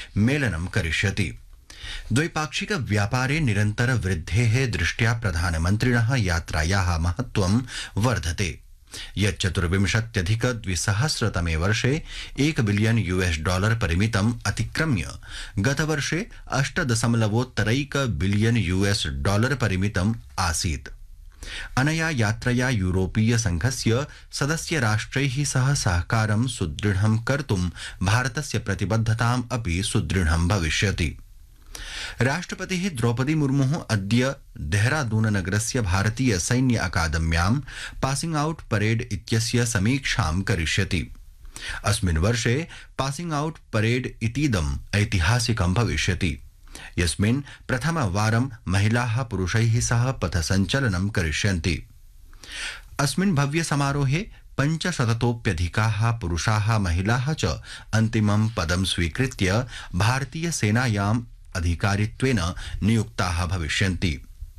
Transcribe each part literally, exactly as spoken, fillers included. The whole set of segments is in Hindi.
मेलनं करिष्यति। द्वैपाक्षिक व्यापारे निरन्तर वृद्धेः दृष्ट्या प्रधानमन्त्रिणः यात्रायाः महत्त्वं वर्धते। यत् चतुर्विंशत्यधिक द्विसहस्रतमे वर्षे एक बिलियन यूएस डॉलर परिमितम् अतिक्रम्य गतवर्षे अष्ट दशमलवोत्तरैक बिलियन यूएस डॉलर परिमितम् आसीत्। अनया यात्रया यूरोपीय संघस्य सदस्य राष्ट्रैः सह सहकारं सुदृढं कर्तुं भारतस्य प्रतिबद्धताम् अपि सुदृढं भविष्यति। राष्ट्रपतिः द्रौपदी मुर्मुः अद्य देहरादून नगरस्य भारतीय सैन्य अकादम्यां पासिंग आउट परेड इत्यस्य समीक्षां करिष्यति। अस्मिन् वर्षे पासिंग आउट परेड इतीदम् ऐतिहासिकं भविष्यति, यस्मिन् प्रथमवारं महिलाः पुरुषैः सह पथसञ्चलनं करिष्यन्ति। अस्मिन् भव्य समारोहे पञ्चशततोप्यधिकाः पुरुषाः महिलाः च अन्तिमं पदं स्वीकृत्य भारतीय सेनायाम् अधिकारित्वेन नियुक्ताः भविष्यन्ति।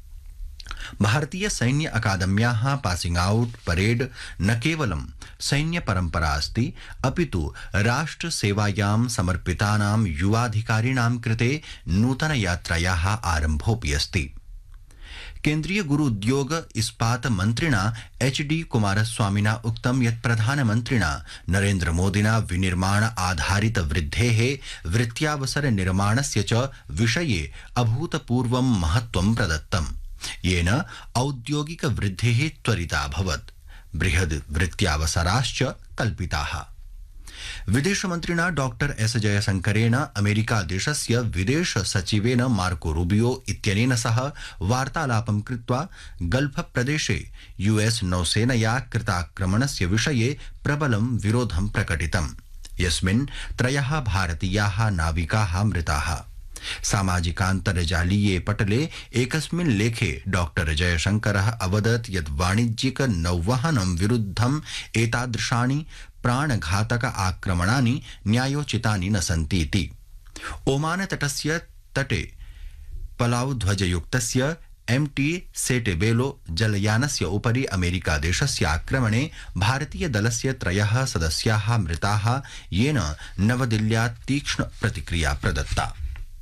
भारतीय सैन्य अकादम्याः पासिंग आउट परेड न केवलं सैन्य परम्परा अस्ति, अपितु राष्ट्र सेवायां समर्पितानां युवाधिकारिणां कृते नूतन यात्रायाः आरम्भोऽपि अस्ति। केन्द्रीय गुरु उद्योग इस्पात मन्त्रिणा एच डी कुमारस्वामिना उक्तं यत् प्रधानमन्त्रिणा नरेन्द्र मोदिना विनिर्माण आधारित वृद्धेः वृत्त्यावसर निर्माणस्य च विषये अभूतपूर्वं महत्त्वं प्रदत्तम्, येन औद्योगिक वृद्धिः त्वरिता अभवत्, बृहद् वृत्त्यावसराश्च कल्पिताः। विदेशमन्त्रिणा डॉक्टर एस जयशंकरेण अमेरिका देशस्य विदेश सचिवेन मार्को रूबियो इत्यनेन सह वार्तालापं कृत्वा गल्फ प्रदेशे यूएस नौसेनया कृताक्रमणस्य विषये प्रबलं विरोधं प्रकटितम्, यस्मिन् त्रयः भारतीयाः नाविकाः मृताः। सामाजिकान्तर्जालीये पटले एकस्मिन् लेखे डॉक्टर जयशंकरः अवदत् यत् वाणिज्यिक नौवहनं विरुद्धम् एतादृशानि प्राणघातक आक्रमणानि न्यायोचितानि न सन्तीति। ओमान तटस्य तटे पलाउ ध्वजयुक्तस्य एम टी सेटेबेलो जलयानस्य उपरि अमेरिका देशस्य आक्रमणे भारतीय दलस्य त्रयः सदस्याः मृताः, येन नवदिल्ल्यां तीक्ष्ण प्रतिक्रिया प्रदत्ता।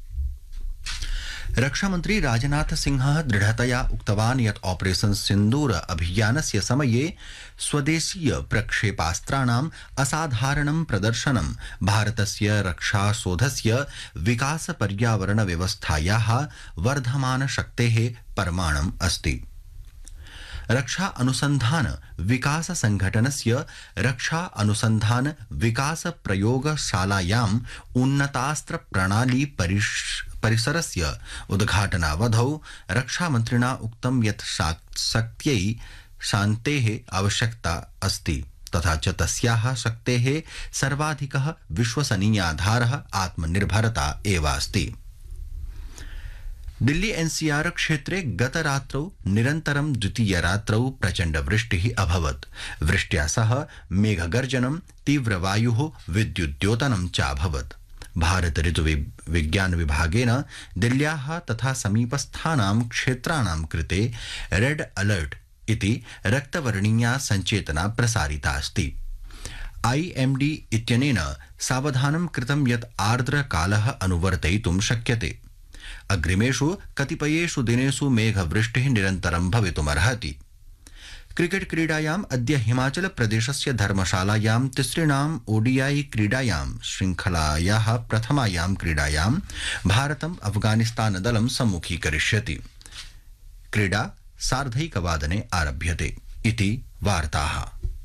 रक्षामन्त्री राजनाथ सिंहः दृढतया उक्तवान् यत् ऑपरेशन सिन्दूर अभियानस्य समये स्वदेशीय प्रक्षेपास्त्राणाम् असाधारणं प्रदर्शनं भारतस्य रक्षासौधस्य विकास पर्यावरण व्यवस्थायाः वर्धमान शक्तेः प्रमाणम् अस्ति। रक्षा अनुसंधान विकास संघटनस्य रक्षा अनुसंधान विकास प्रयोगशालायाम् उन्नतास्त्र प्रणाली परिसरस्य उद्घाटनावधौ रक्षामन्त्रिणा उक्तं यत् शक्त्यै शान्तेः आवश्यकता अस्ति, तथा च तस्याः शक्तेः सर्वाधिकः विश्वसनीयाधारः आत्मनिर्भरता एव अस्ति। दिल्ली एनसीआर क्षेत्रे गतरात्रौ निरन्तरं द्वितीयरात्रौ प्रचण्ड वृष्टिः अभवत्। वृष्ट्या सह मेघगर्जनं, तीव्रवायुः, विद्युद्योतनं चाभवत्। भारत ऋतु विज्ञान विभागेन दिल्ल्याः तथा समीपस्थानां क्षेत्राणां कृते रेड अलर्ट इति रक्तवर्णीया सञ्चेतना प्रसारिता अस्ति। आईएमडी इत्यनेन सावधानं कृतं यत् आर्द्रकालः अनुवर्तयितुं शक्यते। अग्रिमेषु कतिपयेषु दिनेषु मेघवृष्टिः निरन्तरं भवितुमर्हति। क्रिकेट क्रीडायाम् अद्य हिमाचल प्रदेशस्य धर्मशालायां तिसृणाम् ओडीआई क्रीडायां श्रृंखलायाः प्रथमायां क्रीडायां भारतम् अफगानिस्तान दलं सम्मुखीकरिष्यति। क्रीडा सार्धैकवादने आरभ्यते इति वार्ताः।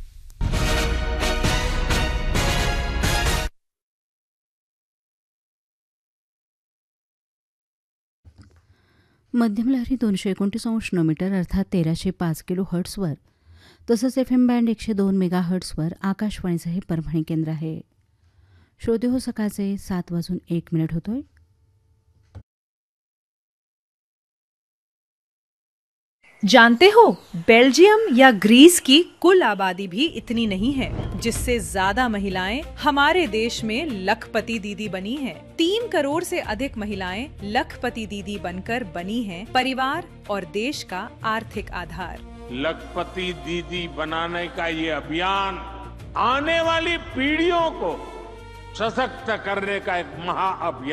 मध्यम लहरी दोनशे एकोणतीस अंश मीटर अर्थात तेराशे पाच किलो हर्ट्सवर तसंच एफ एम बँड एकशे दोन मेगा हर्ट्सवर आकाशवाणीचं हे परभणी केंद्र आहे. श्रोते हो, सकाळचे सात वाजून एक मिनिट होतोय. जानते हो, बेल्जियम या ग्रीस की कुल आबादी भी इतनी नहीं है जिससे ज्यादा महिलाएं हमारे देश में लखपति दीदी बनी हैं। तीन करोड़ से अधिक महिलाएं लखपति दीदी बनकर बनी हैं परिवार और देश का आर्थिक आधार। लखपति दीदी बनाने का ये अभियान आने वाली पीढ़ियों को सशक्त करने का एक महाअभियान